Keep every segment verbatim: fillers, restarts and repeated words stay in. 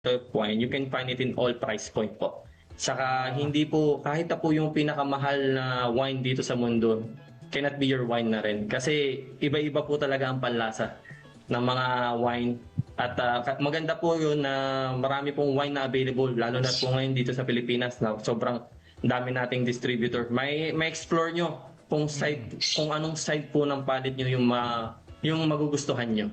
wine, you can find it in all price point po. Saka hindi po, kahit na po yung pinakamahal na wine dito sa mundo, cannot be your wine na rin. Kasi iba-iba po talaga ang panlasa ng mga wine. At uh, maganda po yun na marami pong wine na available, lalo na po ngayon dito sa Pilipinas na sobrang dami nating distributor. May, may explore nyo kung, side, kung anong side po ng palate nyo yung, ma, yung magugustuhan nyo.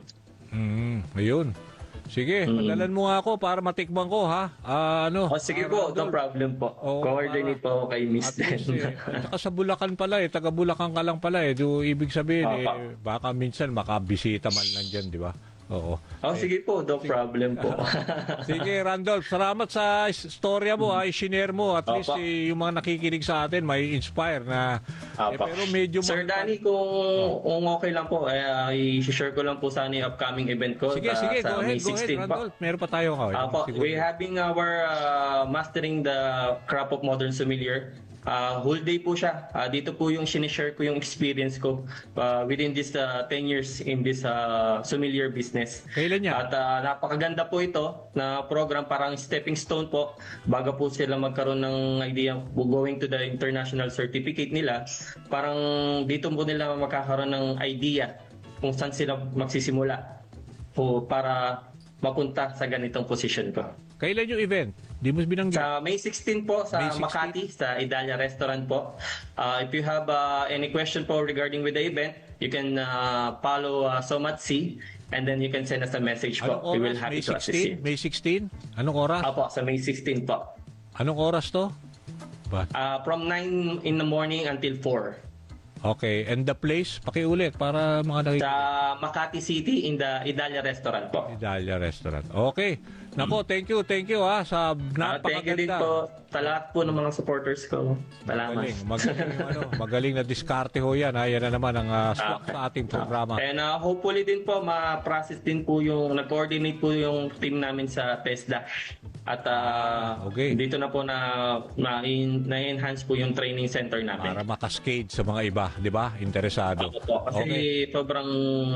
Mm, ayun. Sige, Mm. padalan mo nga ako para matikman ko, ha? Ah, ano? Oh, sige po, no problem po. Oo, Coordinate po ako kay Miss At least, Den. eh, at saka sa Bulacan pala eh, taga Bulacan ka lang pala eh. Do, ibig sabihin eh, Opo. baka minsan makabisita man lang dyan, di ba? Oo. Oh, sige po, no problem po. Sige, Randolph, salamat sa is- storya mo, ha, i-share mo. At least Opo. eh, yung mga nakikinig sa atin, may inspire na. Eh, Apa. pero medyo... Sir ma- Danny, kung, kung okay lang po, eh, uh, i-share ko lang po sana yung upcoming event ko. Sige, sa, sige, sa go May ahead, go ahead, sixteen po. Randolph. Meron pa tayo ka. Apo, we're having our uh, mastering the craft of modern sommelier. Uh, whole day po siya. Uh, dito po yung sinishare ko yung experience ko uh, within this uh, ten years in this uh, sommelier business. Kailan yan? At uh, napakaganda po ito na program, parang stepping stone po bago po sila magkaroon ng idea going to the international certificate nila. Parang dito po nila magkakaroon ng idea kung saan sila magsisimula po para mapunta sa ganitong position ko. Kailan yung event? Di mo binanggit. Sa May sixteen po sa May sixteen? Makati sa Idalia Restaurant po. Uh, if you have uh, any question po regarding with the event, you can uh, follow uh, Somatsi and then you can send us a message po. Anong We will oras? happy May to assist sixteen? you. May sixteen? Anong oras? Opo, sa May sixteen po. Anong oras to? Ba? Uh, from nine in the morning until four. Okay, and the place, pakiulit para mga nakikita. Sa Makati City in the Idalia Restaurant po. Idalia Restaurant. Okay. Nako, thank you, thank you ha sa Uh, thank you din napakaganda. po sa lahat po ng mga supporters ko. Salamat. Magaling, magaling, ano, magaling na diskarte ho yan. Ha? Yan na naman ang uh, swak Okay. sa ating programa. And uh, hopefully din po ma-process din po yung nag-coordinate po yung team namin sa TESDA. At uh, Okay. dito na po na na- na-enhance po yung training center namin. Para makascade sa mga iba, di ba? Interesado. Ako po, kasi Okay. sobrang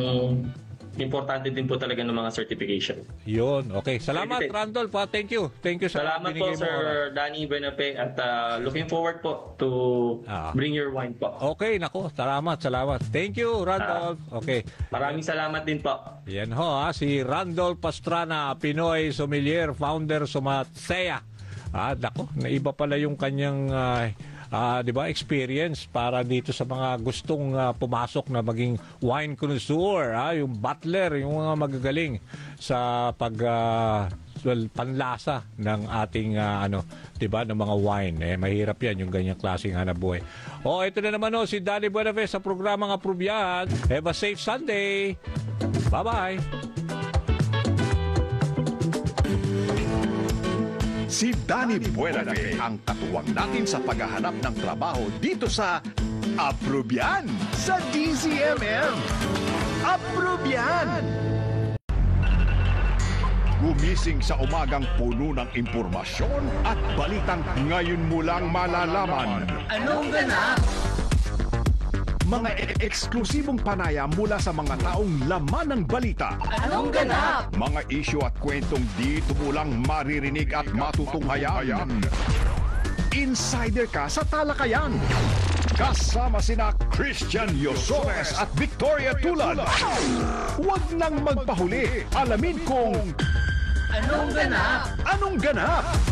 importante din po talaga ng mga certification. Yun. Okay. Salamat, Edited. Randolph. Ha? Thank you. Thank you sa Salamat po binigay mo oras. Sir Danny Benape at uh, looking forward po to Ah. bring your wine po. Okay, nako. Salamat, salamat. Thank you, Randolph. Okay. Maraming salamat din po. Yan ho, ha, si Randolph Pastrana, Pinoy Sommelier, founder Sumatsea. Ah, nako, naiba pala yung kanyang ah, ah, 'di ba, experience para dito sa mga gustong ah, pumasok na maging wine connoisseur, ah, yung butler, yung mga magagaling sa pag ah, well, panlasa ng ating ah, ano, 'di ba, ng mga wine. Eh mahirap 'yan yung ganyang klaseng hanapbuhay. Oh, ito na naman oh, si Danny Buenafe sa programang Aprobyan. Have a safe Sunday. Bye-bye. Si Danny Buenafe ang katuwang natin sa paghahanap ng trabaho dito sa Aprobyan sa D Z M M. Aprobyan! Gumising sa umagang puno ng impormasyon at balitang ngayon mo lang malalaman. Anong ganap? Mga e- eksklusibong panaya mula sa mga taong laman ng balita. Anong ganap? Mga isyu at kwentong dito mo lang maririnig at matutunghayan. Insider ka sa talakayan. Kasama sina Christian Yosores at Victoria Tulad. Huwag nang magpahuli. Alamin kung Anong ganap? anong ganap.